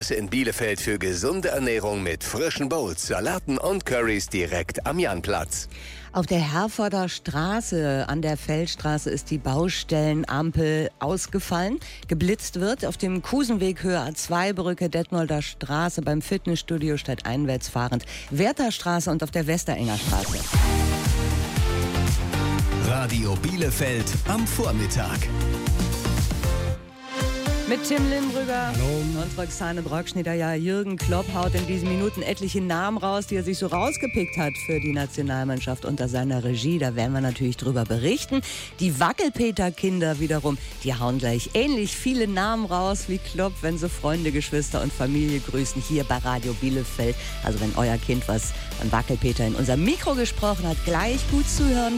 Adresse in Bielefeld für gesunde Ernährung mit frischen Bowls, Salaten und Currys direkt am Janplatz. Auf der Herforder Straße an der Feldstraße ist die Baustellenampel ausgefallen. Geblitzt wird auf dem Kusenweg Höhe A2-Brücke, Detmolder Straße, beim Fitnessstudio stadteinwärts fahrend, Wertherstraße und auf der Westerenger Straße. Radio Bielefeld am Vormittag. Mit Tim Limbrügger und Roxane Brockschneider. Ja, Jürgen Klopp haut in diesen Minuten etliche Namen raus, die er sich so rausgepickt hat für die Nationalmannschaft unter seiner Regie. Da werden wir natürlich drüber berichten. Die Wackelpeter-Kinder wiederum, die hauen gleich ähnlich viele Namen raus wie Klopp, wenn sie Freunde, Geschwister und Familie grüßen hier bei Radio Bielefeld. Also wenn euer Kind was an Wackelpeter in unser Mikro gesprochen hat, gleich gut zuhören.